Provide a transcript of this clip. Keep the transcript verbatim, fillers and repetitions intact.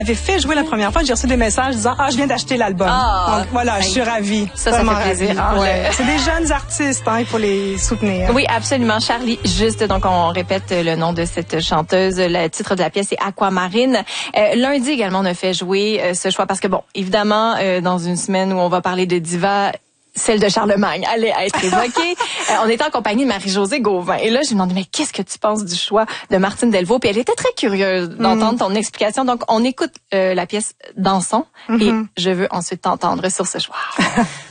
J'avais fait jouer la première fois, j'ai reçu des messages disant ah je viens d'acheter l'album. Ah, donc voilà, ben, je suis ravie. Ça, ça fait plaisir. Hein, ouais. C'est des jeunes artistes, hein, il faut les soutenir. Oui, absolument. Charlie, juste donc on répète le nom de cette chanteuse. Le titre de la pièce est Aquamarine. Euh, lundi également on a fait jouer euh, ce choix parce que bon, évidemment euh, dans une semaine où on va parler de diva, celle de Charlemagne allait être évoquée. euh, on était en compagnie de Marie-Josée Gauvin. Et là, j'ai demandé, mais qu'est-ce que tu penses du choix de Martine Delvaux? Puis elle était très curieuse d'entendre mm. ton explication. Donc, on écoute euh, la pièce Dansons mm-hmm. et je veux ensuite t'entendre sur ce choix.